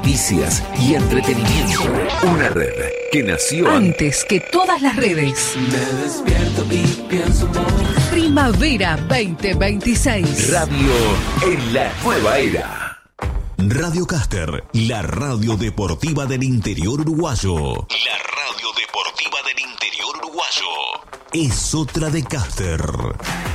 noticias y entretenimiento. Una red que nació antes que todas las redes. Me despierto y pienso en vos. Primavera 2026. Radio en la nueva era. Radio Caster, la radio deportiva del interior uruguayo. La radio deportiva del interior uruguayo. Es otra de Caster.